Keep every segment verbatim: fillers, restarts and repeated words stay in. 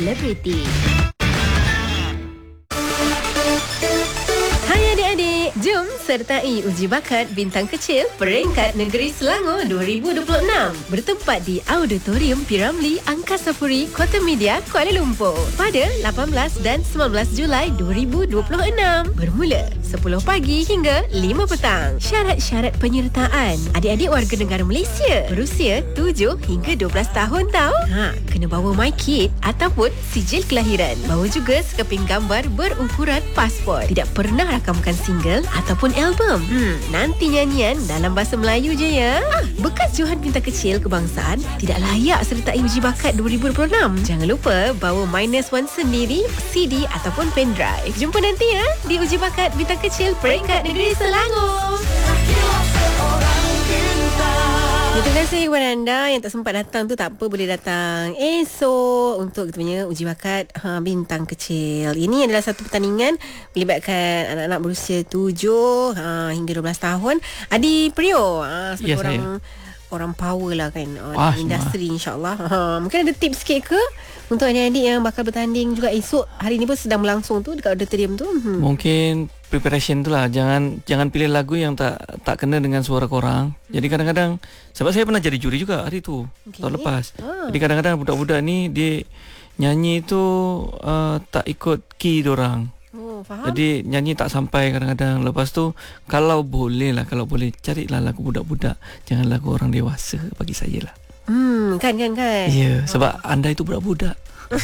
selebriti. Hai adik-adik, jom sertai uji bakat bintang kecil peringkat negeri Selangor dua ribu dua puluh enam bertempat di Auditorium P Ramlee Angkasa Puri, Kota Media, Kuala Lumpur pada lapan belas dan sembilan belas Julai dua ribu dua puluh enam bermula sepuluh pagi hingga lima petang. Syarat-syarat penyertaan: adik-adik warga negara Malaysia berusia tujuh hingga dua belas tahun tau. Ha, kena bawa MyKid ataupun sijil kelahiran. Bawa juga sekeping gambar berukuran pasport. Tidak pernah rakamkan single ataupun album. Hmm, nanti nyanyian dalam bahasa Melayu je ya. Ah, bekas Johan Bintang Kecil Kebangsaan tidak layak sertai uji bakat dua ribu dua puluh enam. Jangan lupa bawa minus one sendiri, C D ataupun pendrive. Jumpa nanti ya di uji bakat Bintang Kecil peringkat negeri Selangor. Terima kasih kepada anda yang tak sempat datang tu, tak apa, boleh datang esok untuk kita punya uji bakat ha, Bintang Kecil. Ini adalah satu pertandingan melibatkan anak-anak berusia tujuh ha, hingga dua belas tahun. Adi Priyo ha, sebagai ya, orang saya. orang power lah kan ah, industri, insyaAllah. Ha, mungkin ada tips sikit ke untuk adik-adik yang bakal bertanding juga esok? Hari ni pun sedang berlangsung tu dekat auditorium tu. Hmm. Mungkin preparation tu lah. Jangan jangan pilih lagu yang tak tak kena dengan suara korang. Jadi kadang-kadang, sebab saya pernah jadi juri juga hari tu, okay. tahun lepas. Ah. Jadi kadang-kadang budak-budak ni dia nyanyi tu uh, tak ikut key diorang. Oh, faham. Jadi nyanyi tak sampai kadang-kadang. Lepas tu kalau boleh lah, kalau boleh carilah lagu budak-budak. Jangan lagu orang dewasa bagi saya lah. Hmm, kan kan kan. Ya, yeah, sebab oh. anda itu budak-budak.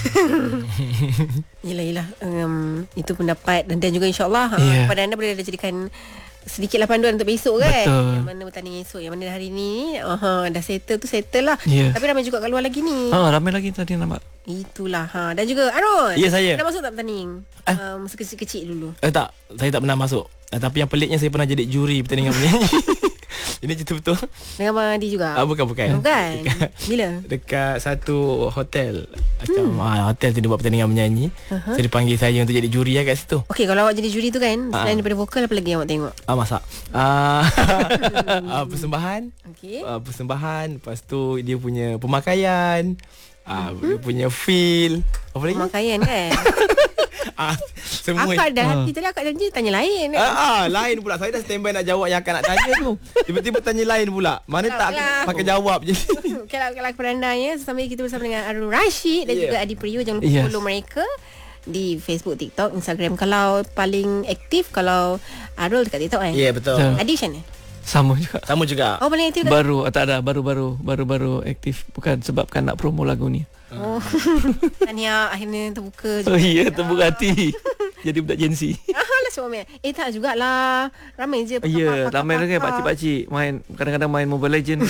Yelah yelah um, itu pendapat dan, dan juga insyaAllah yeah. ha, pada anda boleh jadikan sedikitlah panduan untuk besok kan. Betul. Yang mana bertanding esok, yang mana hari ni uh, dah settle tu settle lah. yeah. Tapi ramai juga kat luar lagi ni. Ah, ramai lagi tadi nampak. Itulah ha. Dan juga Arul. Ya, saya. Dah masuk tak bertanding? Eh? Uh, masa kecil-kecil dulu. Eh tak, saya tak pernah masuk. eh, Tapi yang peliknya saya pernah jadi juri pertandingan menyanyi. Ini cerita betul. Dengan Abang Adi juga? Ah, bukan, bukan. Bukan? Dekat, bila? Dekat satu hotel. Macam hmm. ah, hotel tu dia buat pertandingan menyanyi. uh-huh. Saya dipanggil saya untuk jadi juri lah kat situ. Okey, kalau awak jadi juri tu kan, ah. selain daripada vokal, apa lagi yang awak tengok? Ah, masak. Ah, ah, persembahan. Okey. Ah, persembahan. Lepas tu dia punya pemakaian. Ah, hmm? Dia punya feel. Apa lagi? Pemakaian kan? Ah, semua. Akak dah hati tadi, akak janji tanya lain. Ah, ah, lain pula. Saya dah standby nak jawab yang akak nak tanya tu. Tiba-tiba tanya lain pula. Mana tak lah. pakai jawab je. Kalau kalau kepada anda ya, sambil kita bersama dengan Arul Rashid dan yeah. juga Adi Priyo, jangan lupa yes. follow mereka di Facebook, TikTok, Instagram. Kalau paling aktif, kalau Arul dekat TikTok kan? Ya, yeah, betul. Adi macam mana? Sama juga. Sama juga. Oh, paling aktif baru dah? Tak ada, baru-baru baru-baru aktif. Bukan sebabkan nak promo lagu ni. Oh. Tania akhirnya terbuka juga. Oh iya, terbuka hati. Jadi budak Gen Z. Ah, lah suami. Eh tak jugalah. Ramai je. Ya, yeah, ramai lagi pakcik-pakcik main, kadang-kadang main Mobile Legend.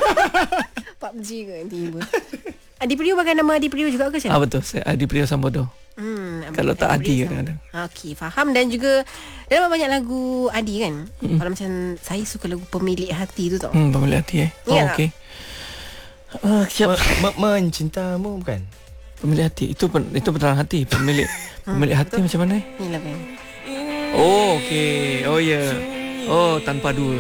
P U B G ke tiba. Adi Priyo pakai nama Adi Priyo juga ke? Ah, betul. Saya Adi Priyo Sambodo. Hmm, kalau tak Adi kadang-kadang. Okey, faham. Dan juga dalam banyak lagu Adi kan. Mm. Kalau macam saya suka lagu Pemilik Hati tu tau. Hmm, Pemilik Hati eh. Oh, okey. Uh, me- me- mencintamu bukan? Pemilik hati itu pen, itu penerang hati. Pemilik pemilik hati betul. Macam mana? Inilah kan. Oh, okey. Oh ya. Yeah. Oh, tanpa dua.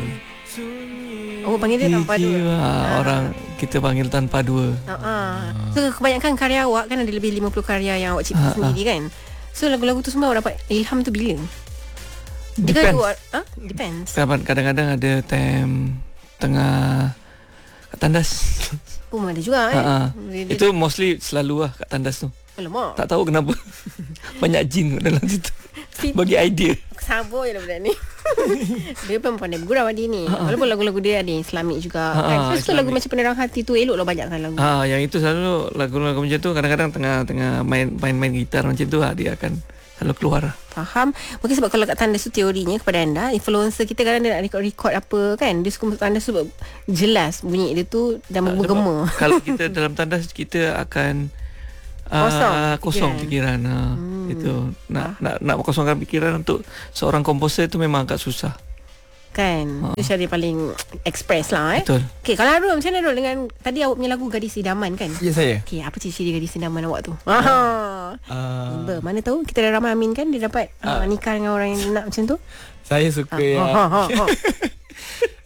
Oh, panggil dia tanpa dua. Ha, orang kita panggil tanpa dua. Ha ah. So kebanyakan karya awak kan ada lebih lima puluh karya yang awak cipta ha, sendiri kan. So lagu-lagu tu semua awak dapat ilham tu bila? Depends. Lagu, ah, depends. Kadang-kadang ada time tengah kat tandas. Oh, ada juga kan. Ha, ha. Itu mostly selalu lah kat tandas tu. Alamak. Tak tahu kenapa. Banyak jin dalam situ. Bagi idea. Sabar je lah budak ni. Dia pun pandai bergurau Adi ni. Ha, walaupun lagu-lagu dia ada Islamik juga ha, kan. So lagu macam Penerang Hati tu elok lah banyakkan lagu. Ha, yang itu selalu lagu-lagu macam tu kadang-kadang tengah-tengah main main-main gitar macam tu ha, dia akan selalu keluar. Faham. Mungkin sebab kalau kat tandas tu teorinya kepada anda, influencer kita kadang dia nak record-record apa kan, dia suka tandas tu jelas bunyi dia tu dan bergema. Kalau kita dalam tandas kita akan kosong uh, kosong fikiran, fikiran. Ha, hmm. itu nak, nak nak kosongkan fikiran untuk seorang komposer itu memang agak susah kan. Itu ha. Cara dia paling express lah eh. Betul. Okey, kalau Arul macam mana Arul dengan tadi awak punya lagu Gadis Idaman kan? Ya, saya. Okey, apa ciri-ciri Gadis Idaman awak tu? Ah. Uh, mana tahu kita dah ramai amin kan dia dapat uh, uh, nikah dengan orang yang nak macam tu. Saya suka uh, yang uh, uh, uh, uh.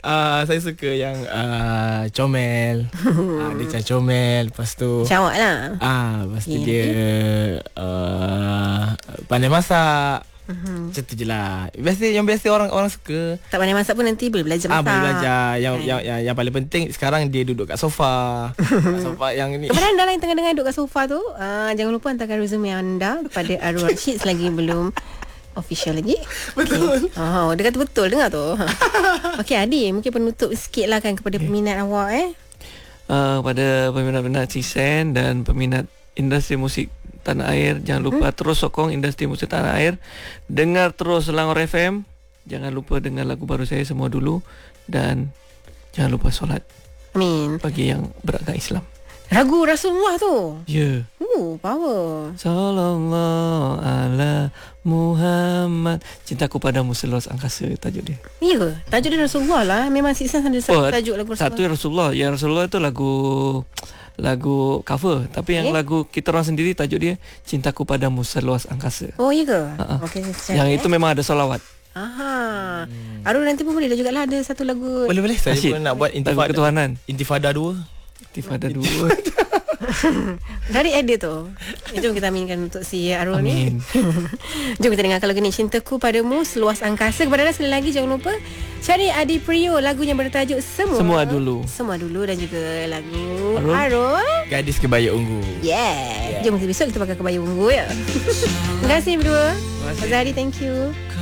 uh, saya suka yang uh, comel. uh, Dia macam comel. Lepas tu Macam awak lah. Ah, Lepas tu Okay. dia uh, pandai masak. Mhm. Macam tu je lah. Biasa, yang biasa orang orang suka. Tak pandai masak pun nanti boleh belajar Ah, masak. boleh belajar. Yang, Kan? yang yang yang paling penting sekarang dia duduk kat sofa. Kat sofa yang ni. Kepada anda lah yang tengah dengar duduk kat sofa tu, uh, jangan lupa hantarkan resume anda kepada Arul Rashid selagi belum official lagi. Betul. Okay. Oh, dia kata betul dengar tu. Okey Adi, mungkin penutup sikit lah kan kepada peminat awak eh. Uh, pada peminat-peminat Cisen dan peminat industri musik tanah air, jangan lupa hmm? terus sokong industri musik tanah air. Dengar terus Selangor F M. Jangan lupa dengar lagu baru saya Semua Dulu. Dan jangan lupa solat Amin. bagi yang beragama Islam. Lagu Rasulullah tu. Ya. Yeah. Uh, power. Sallallahu ala Muhammad. Cintaku padamu seluas angkasa, tajuk dia. Ya ke? Tajuk dia Rasulullah lah. Memang Six Sense ada satu Oh, tajuk lagu Rasulullah. Satu Rasulullah. Yang Rasulullah tu lagu lagu cover, tapi yang Okay. lagu kita orang sendiri tajuk dia Cintaku padamu seluas angkasa. Oh, ya ke? Ha-ha. Okey, saya Yang cari, itu eh. memang ada solawat. Aha. Hmm. Arul nanti pun boleh dah jugalah ada satu lagu. Boleh-boleh. Saya Asyik. pun nak buat Lagu intifada. ketuhanan. Intifada dua. Intifada dua. Dari edit tu. Jom kita aminkan untuk si Arul Amin. ni. Jom kita dengarkan lagu ni, Cintaku Padamu Seluas Angkasa. Kepada anda sekali lagi jangan lupa cari Adi Priyo, lagunya bertajuk Semua. Semua Dulu. Semua Dulu dan juga lagu Arul. Arul. Gadis Kebaya Ungu. Yeah. yeah. Jom besok kita pakai kebaya ungu ya. Terima kasih berdua. Terima kasih. Azhari, thank you.